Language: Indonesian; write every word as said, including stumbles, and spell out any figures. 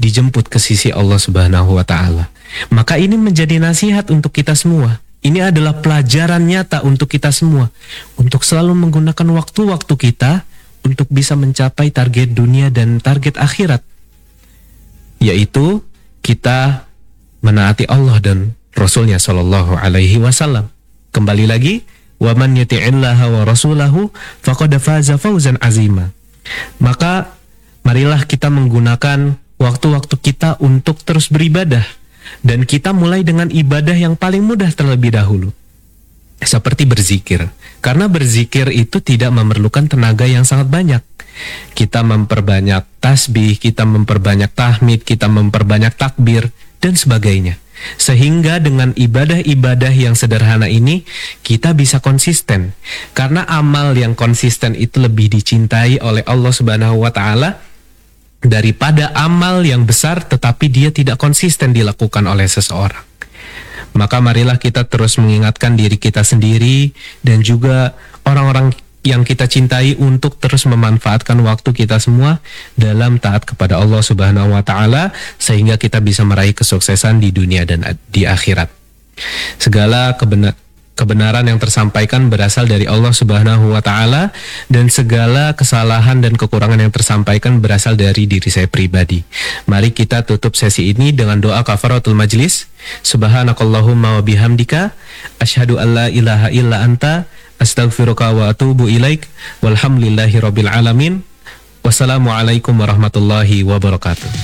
dijemput ke sisi Allah Subhanahu wa taala. Maka ini menjadi nasihat untuk kita semua. Ini adalah pelajaran nyata untuk kita semua untuk selalu menggunakan waktu-waktu kita untuk bisa mencapai target dunia dan target akhirat, yaitu kita menaati Allah dan Rasulnya Shallallahu Alaihi Wasallam. Kembali lagi, wa man yuti'illaha wa rasulahu faqad faza fawzan azima. Maka marilah kita menggunakan waktu-waktu kita untuk terus beribadah, dan kita mulai dengan ibadah yang paling mudah terlebih dahulu, seperti berzikir. Karena berzikir itu tidak memerlukan tenaga yang sangat banyak. Kita memperbanyak tasbih, kita memperbanyak tahmid, kita memperbanyak takbir, dan sebagainya. Sehingga dengan ibadah-ibadah yang sederhana ini kita bisa konsisten. Karena amal yang konsisten itu lebih dicintai oleh Allah Subhanahu wa taala daripada amal yang besar tetapi dia tidak konsisten dilakukan oleh seseorang. Maka marilah kita terus mengingatkan diri kita sendiri dan juga orang-orang yang kita cintai untuk terus memanfaatkan waktu kita semua dalam taat kepada Allah Subhanahu wa taala sehingga kita bisa meraih kesuksesan di dunia dan di akhirat. Segala kebenar kebenaran yang tersampaikan berasal dari Allah Subhanahu wa taala dan segala kesalahan dan kekurangan yang tersampaikan berasal dari diri saya pribadi. Mari kita tutup sesi ini dengan doa kafaratul majlis. Subhanakallahumma wa bihamdika asyhadu an la ilaha illa anta astaghfiruka wa atubu ilaik walhamdulillahi rabbil alamin. Wassalamualaikum warahmatullahi wabarakatuh.